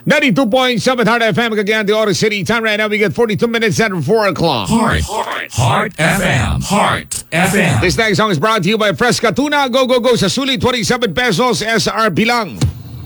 92.7 Heart FM, Cagayan de Oro City. Time right now, we get 42 minutes after 4 o'clock. Heart FM. Heart FM. This next song is brought to you by Fresca Tuna. Go, go, go sa sulit, 27 pesos SRP lang.